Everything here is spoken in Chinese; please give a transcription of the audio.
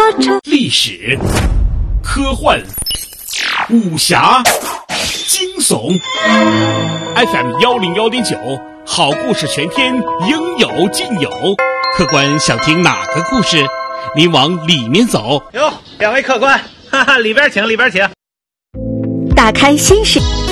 车， 历史、科幻、武侠、惊悚 ，FM 101.9，好故事全天应有尽有。客官想听哪个故事？您往里面走。 哟，两位客官，哈哈，里边请，里边请。 打开新世。